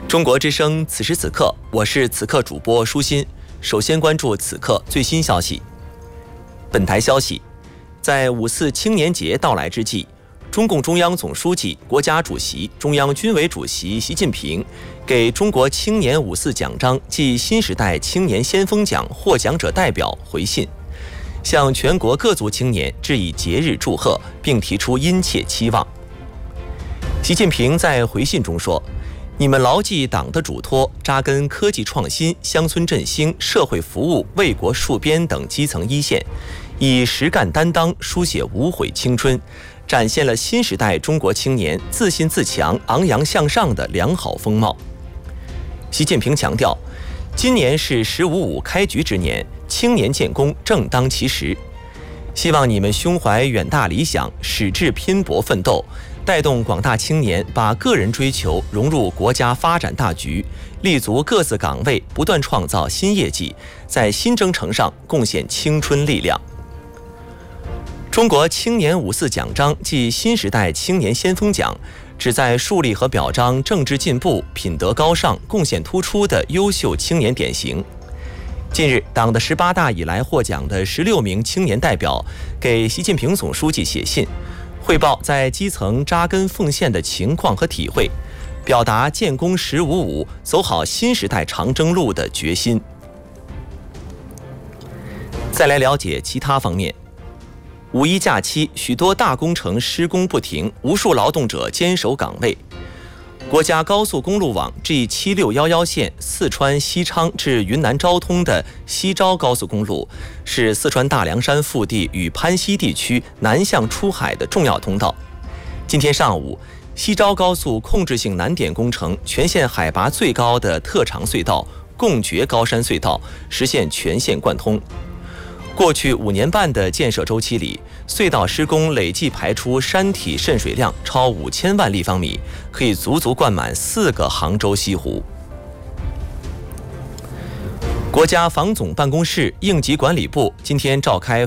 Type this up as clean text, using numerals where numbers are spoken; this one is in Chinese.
中国之声，此时此刻，我是此刻主播舒心。首先关注此刻最新消息。本台消息，在5·4青年节到来之际，中共中央总书记、国家主席、中央军委主席习近平给中国青年5·4奖章暨新时代青年先锋奖获奖者代表回信，向全国各族青年致以节日祝贺，并提出殷切期望。习近平在回信中说：“你们牢记党的嘱托，扎根科技创新、乡村振兴、社会服务、为国戍边等基层一线，以实干担当书写无悔青春，展现了新时代中国青年自信自强、昂扬向上的良好风貌。”习近平强调，今年是“15·5”开局之年，青年建功正当其时，希望你们胸怀远大理想，矢志拼搏奋斗，带动广大青年把个人追求融入国家发展大局，立足各自岗位，不断创造新业绩，在新征程上贡献青春力量。中国青年5·4奖章暨新时代青年先锋奖旨在树立和表彰政治进步、品德高尚、贡献突出的优秀青年典型。近日，党的18大以来获奖的16名青年代表给习近平总书记写信，汇报在基层扎根奉献的情况和体会，表达建功“15·5”走好新时代长征路的决心。再来了解其他方面。5·1假期，许多大工程施工不停，无数劳动者坚守岗位。国家高速公路网 G7611 线四川西昌至云南昭通的西昭高速公路，是四川大凉山腹地与攀西地区南向出海的重要通道。今天上午，西昭高速控制性难点工程全线海拔最高的特长隧道贡觉高山隧道实现全线贯通。过去5年半的建设周期里，隧道施工累计排出山体渗水量超5000万立方米，可以足足灌满4个杭州西湖。国家防总办公室应急管理部今天召开